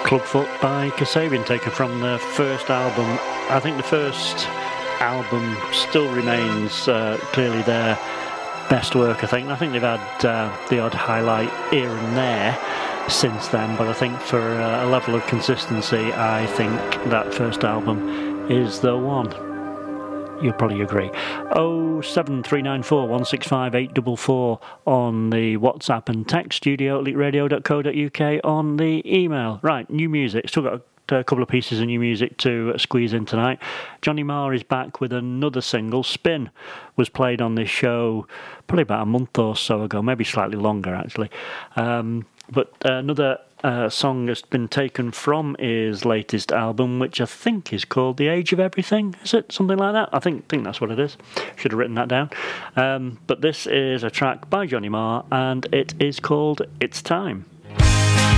Clubfoot by Kasabian, taken from their first album. I think the first album still remains clearly their best work, I think. I think they've had the odd highlight here and there since then, but I think for a level of consistency, I think that first album is the one. You'll probably agree. 07394 165 844 on the WhatsApp and text, studio@eliteradio.co.uk on the email. Right, new music. Still got a couple of pieces of new music to squeeze in tonight. Johnny Marr is back with another single. Spin was played on this show probably about a month or so ago, maybe slightly longer actually. But another song has been taken from his latest album, which I think is called The Age of Everything. Is it something like that? I think that's what it is. Should have written that down. But this is a track by Johnny Marr, and it is called It's Time.